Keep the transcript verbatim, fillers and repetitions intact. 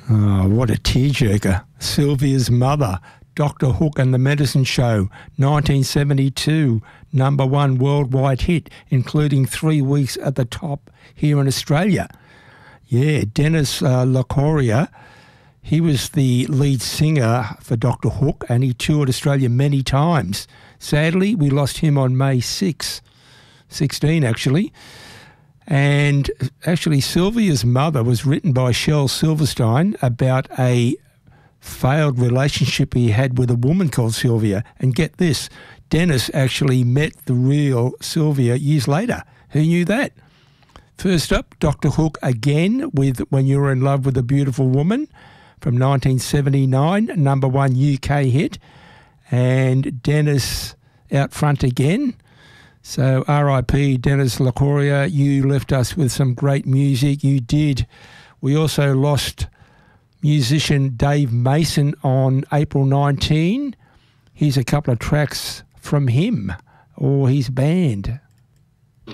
Oh, what a tearjerker. Sylvia's Mother, Doctor Hook and the Medicine Show, nineteen seventy-two, number one worldwide hit, including three weeks at the top here in Australia. Yeah, Dennis uh, Locorrier, he was the lead singer for Doctor Hook and he toured Australia many times. Sadly, we lost him on May sixth, sixteen actually. And actually, Sylvia's Mother was written by Shel Silverstein about a failed relationship he had with a woman called Sylvia. And get this, Dennis actually met the real Sylvia years later. Who knew that? First up, Doctor Hook again with When You Were in Love with a Beautiful Woman from nineteen seventy-nine, number one U K hit. And Dennis out front again. So R I P Dennis Locorrier, you left us with some great music. You did. We also lost musician Dave Mason on April nineteenth. Here's a couple of tracks from him or his band.